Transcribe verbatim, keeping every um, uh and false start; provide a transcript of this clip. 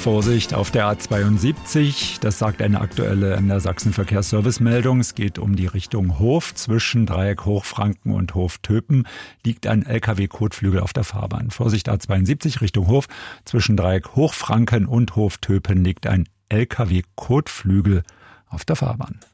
Vorsicht auf der A zweiundsiebzig, das sagt eine aktuelle N D R Sachsen-Verkehrsservice-Meldung. Es geht um die Richtung Hof. Zwischen Dreieck Hochfranken und Hof Töpen liegt ein L K W-Kotflügel auf der Fahrbahn. Vorsicht A zweiundsiebzig Richtung Hof. Zwischen Dreieck Hochfranken und Hof Töpen liegt ein L K W-Kotflügel auf der Fahrbahn.